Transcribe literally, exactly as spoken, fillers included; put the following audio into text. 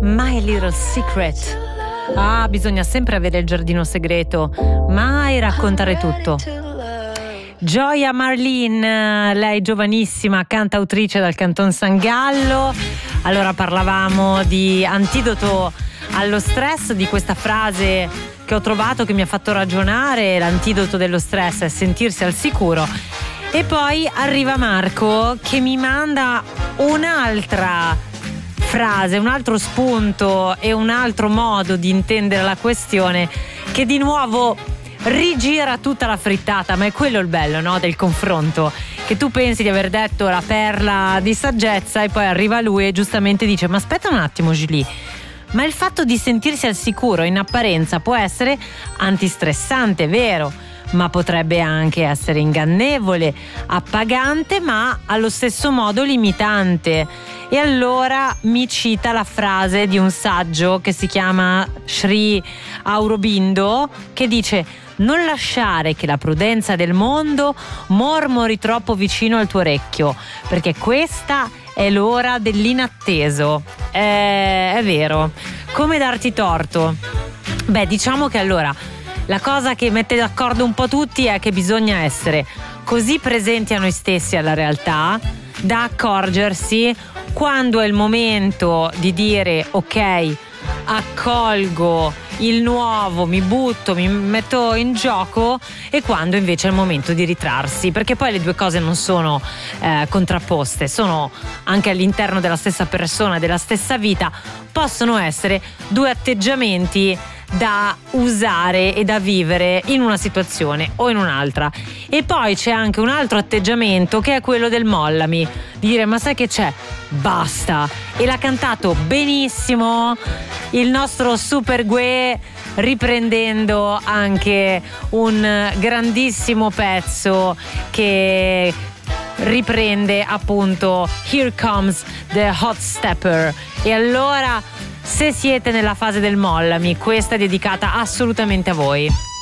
My Little Secret. Ah, bisogna sempre avere il giardino segreto, mai raccontare tutto. Gioia Marlene, lei giovanissima cantautrice dal Canton San Gallo. Allora parlavamo di antidoto allo stress, di questa frase che ho trovato che mi ha fatto ragionare. L'antidoto dello stress è sentirsi al sicuro. E poi arriva Marco che mi manda un'altra frase, un altro spunto e un altro modo di intendere la questione che di nuovo rigira tutta la frittata, ma è quello il bello, no, del confronto, che tu pensi di aver detto la perla di saggezza e poi arriva lui e giustamente dice: ma aspetta un attimo Julie, ma il fatto di sentirsi al sicuro in apparenza può essere antistressante, vero, ma potrebbe anche essere ingannevole, appagante, ma allo stesso modo limitante. E allora mi cita la frase di un saggio che si chiama Sri Aurobindo, che dice: non lasciare che la prudenza del mondo mormori troppo vicino al tuo orecchio, perché questa è l'ora dell'inatteso. Eh, è vero. Come darti torto? Beh, diciamo che allora la cosa che mette d'accordo un po' tutti è che bisogna essere così presenti a noi stessi, alla realtà, da accorgersi quando è il momento di dire ok, accolgo il nuovo, mi butto, mi metto in gioco, e quando invece è il momento di ritrarsi, perché poi le due cose non sono eh, contrapposte, sono anche all'interno della stessa persona, della stessa vita, possono essere due atteggiamenti da usare e da vivere in una situazione o in un'altra. E poi c'è anche un altro atteggiamento che è quello del mollami, di dire: ma sai che c'è? Basta. E l'ha cantato benissimo il nostro Super Gue, riprendendo anche un grandissimo pezzo che riprende appunto Here Comes the Hot Stepper. E allora, se siete nella fase del mollami, questa è dedicata assolutamente a voi.